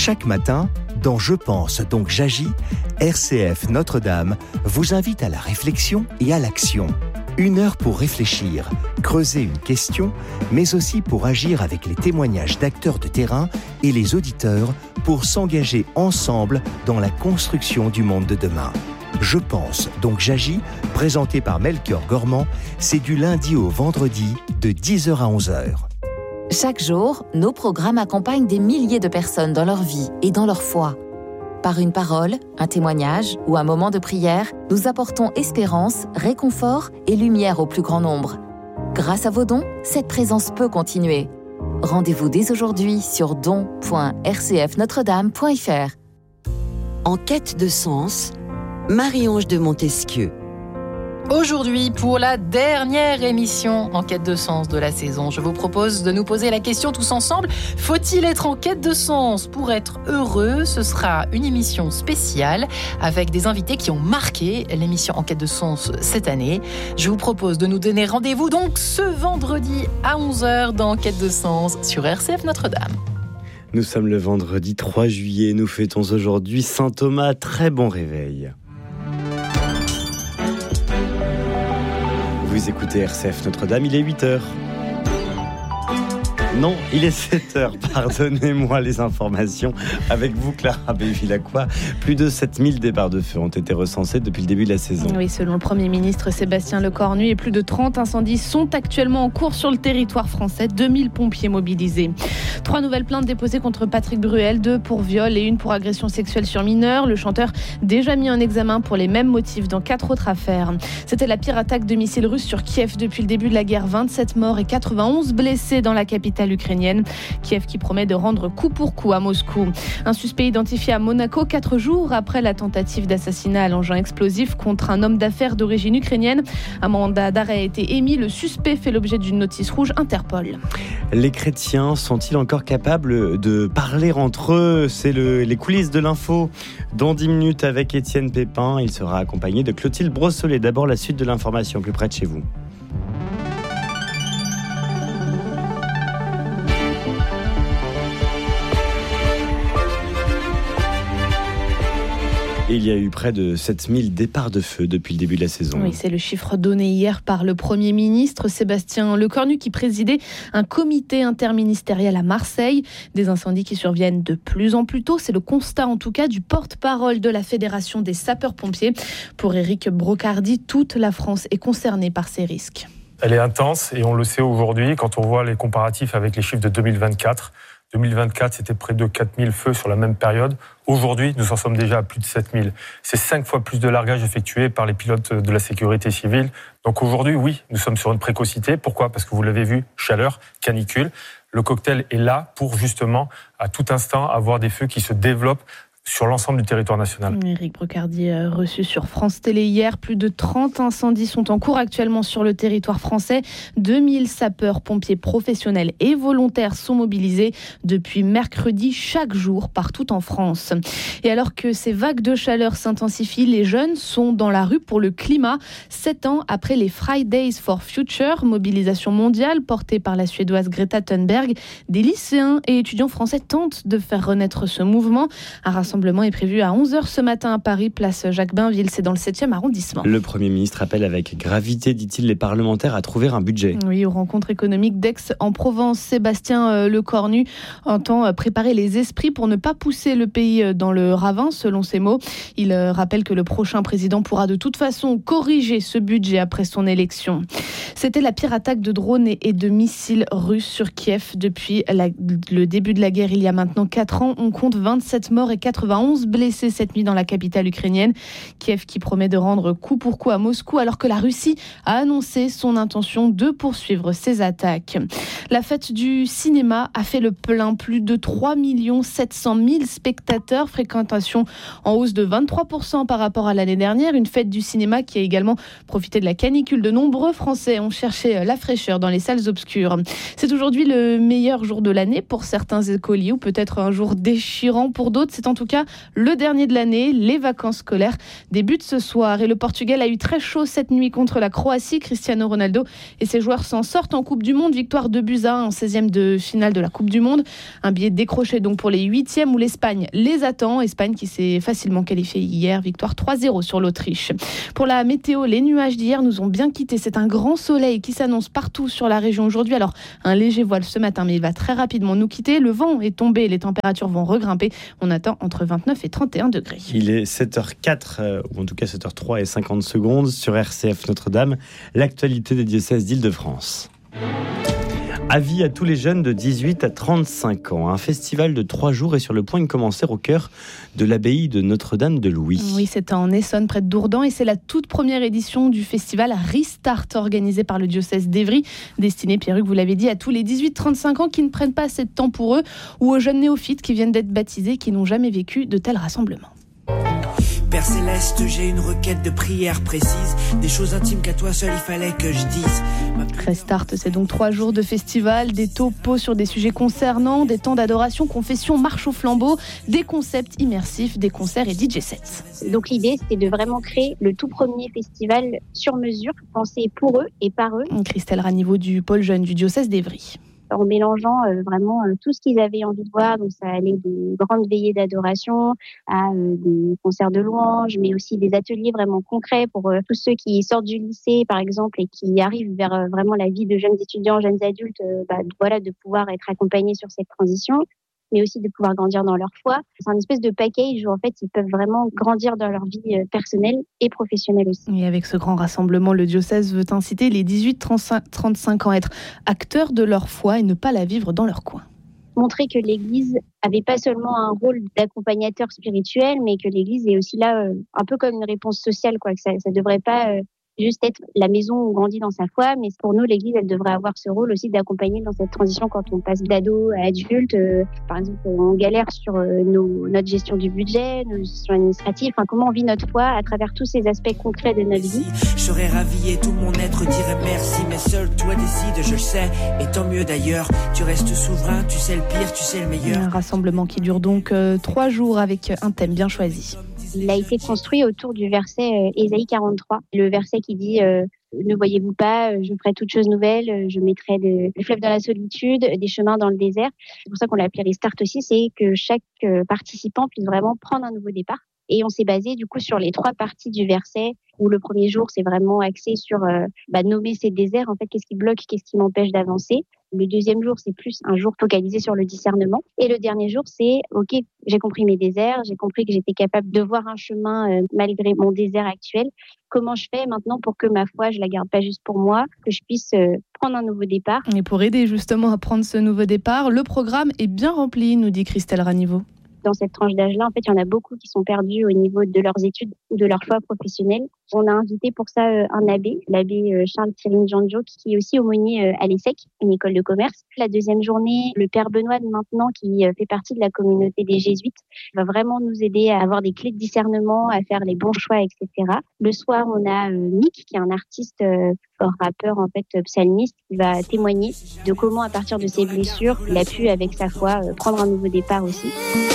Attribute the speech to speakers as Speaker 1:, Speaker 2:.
Speaker 1: Chaque matin, dans Je pense donc j'agis, RCF Notre-Dame vous invite à la réflexion et à l'action. 1 heure pour réfléchir, creuser une question, mais aussi pour agir avec les témoignages d'acteurs de terrain et les auditeurs pour s'engager ensemble dans la construction du monde de demain. Je pense donc j'agis, présenté par Melchior Gormand, c'est du lundi au vendredi de 10h à 11h.
Speaker 2: Chaque jour, nos programmes accompagnent des milliers de personnes dans leur vie et dans leur foi. Par une parole, un témoignage ou un moment de prière, nous apportons espérance, réconfort et lumière au plus grand nombre. Grâce à vos dons, cette présence peut continuer. Rendez-vous dès aujourd'hui sur don.rcfnotredame.fr.
Speaker 3: En quête de sens, Marie-Ange de Montesquieu.
Speaker 4: Aujourd'hui, pour la dernière émission en quête de sens de la saison, je vous propose de nous poser la question tous ensemble. Faut-il être en quête de sens pour être heureux ? Ce sera une émission spéciale avec des invités qui ont marqué l'émission en quête de sens cette année. Je vous propose de nous donner rendez-vous donc ce vendredi à 11h dans Quête de sens sur RCF Notre-Dame.
Speaker 5: Nous sommes le vendredi 3 juillet, nous fêtons aujourd'hui Saint Thomas. Très bon réveil. Vous écoutez RCF Notre-Dame, il est 8h. Non, il est 7h, pardonnez-moi les informations. Avec vous, Clara Bévillacqua, plus de 7000 départs de feu ont été recensés depuis le début de la saison.
Speaker 6: Oui, selon le Premier ministre Sébastien Lecornu, et plus de 30 incendies sont actuellement en cours sur le territoire français, 2000 pompiers mobilisés. 3 nouvelles plaintes déposées contre Patrick Bruel, 2 pour viol et 1 pour agression sexuelle sur mineur. Le chanteur déjà mis en examen pour les mêmes motifs dans 4 autres affaires. C'était la pire attaque de missiles russes sur Kiev depuis le début de la guerre. 27 morts et 91 blessés dans la capitale ukrainienne. Kiev qui promet de rendre coup pour coup à Moscou. Un suspect identifié à Monaco 4 jours après la tentative d'assassinat à l'engin explosif contre un homme d'affaires d'origine ukrainienne. Un mandat d'arrêt a été émis. Le suspect fait l'objet d'une notice rouge Interpol.
Speaker 5: Les chrétiens sont-ils encore capables de parler entre eux ? C'est les coulisses de l'info. Dans 10 minutes avec Étienne Pépin, il sera accompagné de Clotilde Brossolet. D'abord la suite de l'information plus près de chez vous. Et il y a eu près de 7000 départs de feu depuis le début de la saison.
Speaker 6: Oui, c'est le chiffre donné hier par le Premier ministre Sébastien Lecornu qui présidait un comité interministériel à Marseille. Des incendies qui surviennent de plus en plus tôt. C'est le constat en tout cas du porte-parole de la Fédération des sapeurs-pompiers. Pour Éric Brocardi, toute la France est concernée par ces risques.
Speaker 7: Elle est intense et on le sait aujourd'hui quand on voit les comparatifs avec les chiffres de 2024. 2024, c'était près de 4000 feux sur la même période. Aujourd'hui, nous en sommes déjà à plus de 7000. C'est 5 fois plus de largages effectués par les pilotes de la sécurité civile. Donc aujourd'hui, oui, nous sommes sur une précocité. Pourquoi ? Parce que vous l'avez vu, chaleur, canicule. Le cocktail est là pour justement, à tout instant, avoir des feux qui se développent sur l'ensemble du territoire national.
Speaker 6: Éric Brocardi reçu sur France Télé hier. Plus de 30 incendies sont en cours actuellement sur le territoire français. 2000 sapeurs-pompiers professionnels et volontaires sont mobilisés depuis mercredi chaque jour partout en France. Et alors que ces vagues de chaleur s'intensifient, les jeunes sont dans la rue pour le climat. 7 ans après les Fridays for Future, mobilisation mondiale portée par la Suédoise Greta Thunberg, des lycéens et étudiants français tentent de faire renaître ce mouvement. Un rassemblement est prévu à 11h ce matin à Paris, place Jacques-Bainville, c'est dans le 7e arrondissement.
Speaker 5: Le Premier ministre appelle avec gravité, dit-il, les parlementaires à trouver un budget.
Speaker 6: Oui, aux rencontres économiques d'Aix-en-Provence, Sébastien Lecornu entend préparer les esprits pour ne pas pousser le pays dans le ravin, selon ses mots. Il rappelle que le prochain président pourra de toute façon corriger ce budget après son élection. C'était la pire attaque de drones et de missiles russes sur Kiev depuis le début de la guerre il y a maintenant 4 ans. On compte 27 morts et 91 blessés cette nuit dans la capitale ukrainienne. Kiev qui promet de rendre coup pour coup à Moscou alors que la Russie a annoncé son intention de poursuivre ses attaques. La fête du cinéma a fait le plein. Plus de 3 700 000 spectateurs, fréquentation en hausse de 23% par rapport à l'année dernière. Une fête du cinéma qui a également profité de la canicule. De nombreux Français ont cherché la fraîcheur dans les salles obscures. C'est aujourd'hui le meilleur jour de l'année pour certains écoliers ou peut-être un jour déchirant pour d'autres. C'est en tout cas cas le dernier de l'année. Les vacances scolaires débutent ce soir et le Portugal a eu très chaud cette nuit contre la Croatie. Cristiano Ronaldo et ses joueurs s'en sortent en Coupe du Monde. Victoire 2-1 en 16e de finale de la Coupe du Monde. Un billet décroché donc pour les 8e où l'Espagne les attend. Espagne qui s'est facilement qualifiée hier. Victoire 3-0 sur l'Autriche. Pour la météo, les nuages d'hier nous ont bien quittés. C'est un grand soleil qui s'annonce partout sur la région aujourd'hui. Alors un léger voile ce matin, mais il va très rapidement nous quitter. Le vent est tombé, les températures vont regrimper. On attend entre 29 et 31 degrés.
Speaker 5: Il est 7h04, ou en tout cas 7h03 et 50 secondes sur RCF Notre-Dame. L'actualité des diocèses d'Île-de-France. Avis à tous les jeunes de 18 à 35 ans. Un festival de 3 jours est sur le point de commencer au cœur de l'abbaye de Notre-Dame de Louis.
Speaker 6: Oui, c'est en Essonne, près de Dourdan, et c'est la toute première édition du festival Restart, organisé par le diocèse d'Évry, destiné, Pierruc, vous l'avez dit, à tous les 18-35 ans qui ne prennent pas assez de temps pour eux, ou aux jeunes néophytes qui viennent d'être baptisés, qui n'ont jamais vécu de tels rassemblements.
Speaker 8: Père Céleste, j'ai une requête de prière précise, des choses intimes qu'à toi seul il fallait que je dise.
Speaker 6: Restart, c'est donc 3 jours de festival, des topos sur des sujets concernants, des temps d'adoration, confession, marche au flambeau, des concepts immersifs, des concerts et DJ sets.
Speaker 9: Donc l'idée, c'était de vraiment créer le tout premier festival sur mesure, pensé pour eux et par eux.
Speaker 6: Christelle Raniveau du pôle jeune du diocèse d'Évry.
Speaker 9: En mélangeant vraiment tout ce qu'ils avaient envie de voir. Donc ça allait de grandes veillées d'adoration à des concerts de louanges, mais aussi des ateliers vraiment concrets pour tous ceux qui sortent du lycée, par exemple, et qui arrivent vers vraiment la vie de jeunes étudiants, jeunes adultes, de pouvoir être accompagnés sur cette transition, mais aussi de pouvoir grandir dans leur foi. C'est un espèce de package où en fait ils peuvent vraiment grandir dans leur vie personnelle et professionnelle aussi.
Speaker 6: Et avec ce grand rassemblement, le diocèse veut inciter les 18-35 ans à être acteurs de leur foi et ne pas la vivre dans leur coin.
Speaker 9: Montrer que l'Église avait pas seulement un rôle d'accompagnateur spirituel, mais que l'Église est aussi là un peu comme une réponse sociale, quoi. Que ça devrait pas juste être la maison où on grandit dans sa foi, mais pour nous, l'Église, elle devrait avoir ce rôle aussi d'accompagner dans cette transition quand on passe d'ado à adulte. Par exemple, on galère sur notre gestion du budget, notre gestion administrative, comment on vit notre foi à travers tous ces aspects concrets de notre vie.
Speaker 8: Je serais ravi et tout mon être dirait merci, mais seul toi décides, je le sais, et tant mieux d'ailleurs. Tu restes souverain, tu sais le pire, tu sais le meilleur.
Speaker 6: Un rassemblement qui dure donc 3 jours avec un thème bien choisi.
Speaker 9: Il a été construit autour du verset Ésaïe 43, le verset qui dit ne voyez-vous pas, je ferai toutes choses nouvelles, je mettrai des fleuves dans la solitude, des chemins dans le désert. C'est pour ça qu'on l'a appelé Restart aussi, c'est que chaque participant puisse vraiment prendre un nouveau départ. Et on s'est basé du coup sur les 3 parties du verset, où le premier jour c'est vraiment axé sur nommer ces déserts, en fait qu'est-ce qui bloque, qu'est-ce qui m'empêche d'avancer. Le deuxième jour c'est plus un jour focalisé sur le discernement. Et le dernier jour c'est ok, j'ai compris mes déserts, j'ai compris que j'étais capable de voir un chemin malgré mon désert actuel. Comment je fais maintenant pour que ma foi je la garde pas juste pour moi, que je puisse prendre un nouveau départ.
Speaker 6: Et pour aider justement à prendre ce nouveau départ, le programme est bien rempli, nous dit Christelle Raniveau.
Speaker 9: Dans cette tranche d'âge-là, en fait, il y en a beaucoup qui sont perdus au niveau de leurs études ou de leur foi professionnelle. On a invité pour ça un abbé, l'abbé Charles-Thierry Njanjo, qui est aussi aumônier à l'ESSEC, une école de commerce. La deuxième journée, le père Benoît de maintenant, qui fait partie de la communauté des jésuites, va vraiment nous aider à avoir des clés de discernement, à faire les bons choix, etc. Le soir, on a Mick, qui est un artiste rappeur, en fait, psalmiste, qui va témoigner de comment, à partir de ses blessures, il a pu, avec sa foi, prendre un nouveau départ aussi.